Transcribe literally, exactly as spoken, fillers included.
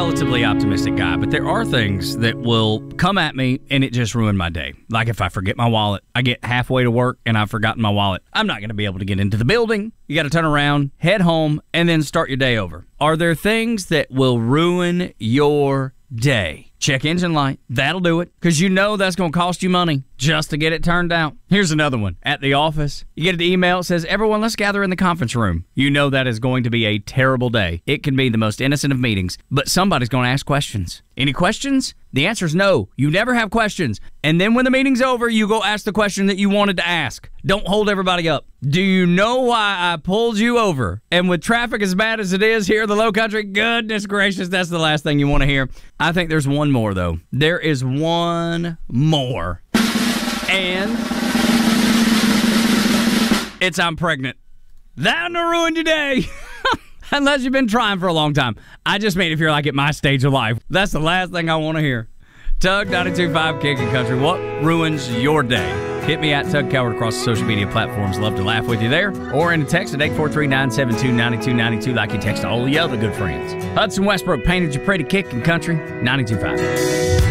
relatively optimistic guy, but there are things that will come at me and it just ruin my day. Like if I forget my wallet, I get halfway to work and I've forgotten my wallet. I'm not going to be able to get into the building. You got to turn around, head home, and then start your day over. Are there things that will ruin your day? Check engine light. That'll do it, because you know that's going to cost you money just to get it turned out. Here's another one. At the office, you get an email that says, everyone, let's gather in the conference room. You know that is going to be a terrible day. It can be the most innocent of meetings, but somebody's going to ask questions. Any questions? The answer is no. You never have questions. And then when the meeting's over, you go ask the question that you wanted to ask. Don't hold everybody up. Do you know why I pulled you over? And with traffic as bad as it is here in the low country, goodness gracious, that's the last thing you want to hear. I think there's one more, though. There is one more. And it's I'm pregnant. That'll ruin your day. Unless you've been trying for a long time. I just mean if you're like at my stage of life. That's the last thing I want to hear. Tug ninety-two point five Kicking Country. What ruins your day? Hit me at Tug Coward across the social media platforms. Love to laugh with you there. Or in a text at eight four three, nine seven two, nine two nine two like you text all the other good friends. Hudson Westbrook painted your pretty Kicking Country. ninety-two point five.